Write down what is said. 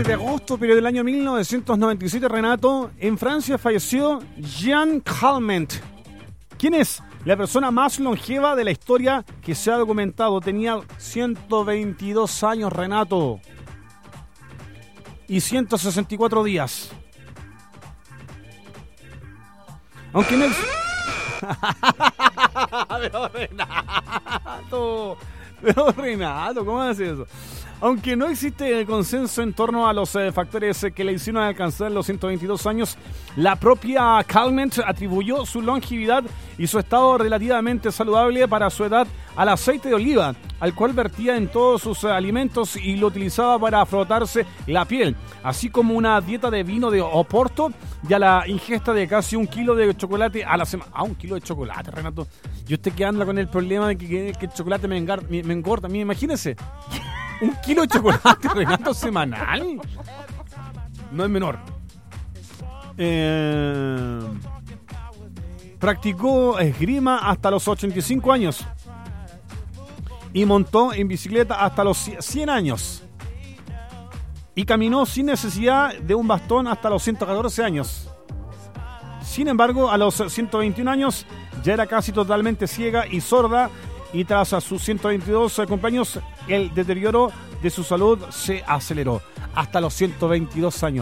13 de agosto, pero del año 1997, Renato, en Francia falleció Jean Calment. ¿Quién es la persona más longeva de la historia que se ha documentado? Tenía 122 años, Renato. Y 164 días. Aunque no... Pero Renato, ¿cómo haces eso? Aunque no existe consenso en torno a los factores que le hicieron alcanzar los 122 años, la propia Calment atribuyó su longevidad y su estado relativamente saludable para su edad al aceite de oliva, al cual vertía en todos sus alimentos y lo utilizaba para frotarse la piel, así como una dieta de vino de Oporto y a la ingesta de casi 1 kilo de chocolate a la semana. Ah, 1 kilo de chocolate, Renato. Y usted que anda con el problema de que el chocolate me engorda. Imagínese. 1 kilo de chocolate, Renato, semanal. No es menor. Practicó esgrima hasta los 85 años. Y montó en bicicleta hasta los 100 años. Y caminó sin necesidad de un bastón hasta los 114 años. Sin embargo, a los 121 años ya era casi totalmente ciega y sorda. Y tras a sus 122 cumpleaños, el deterioro de su salud se aceleró hasta los 122 años.